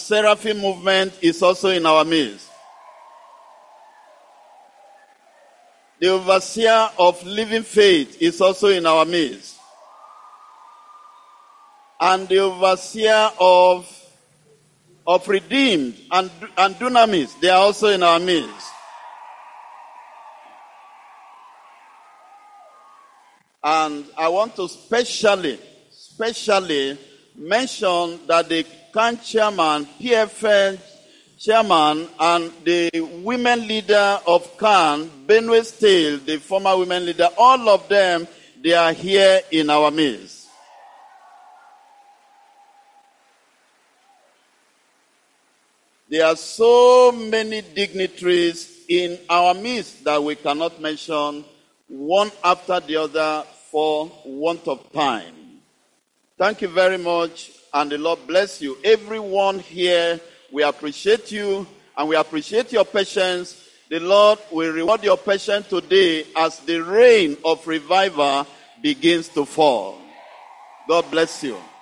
Seraphim movement is also in our midst. The overseer of Living Faith is also in our midst. And the overseer of Redeemed and Dunamis, they are also in our midst. And I want to specially mention that the CAN chairman, PFN chairman, and the women leader of CAN, Benue State, the former women leader, all of them, they are here in our midst. There are so many dignitaries in our midst that we cannot mention one after the other for want of time. Thank you very much, and the Lord bless you. Everyone here, we appreciate you, and we appreciate your patience. The Lord will reward your patience today as the rain of revival begins to fall. God bless you.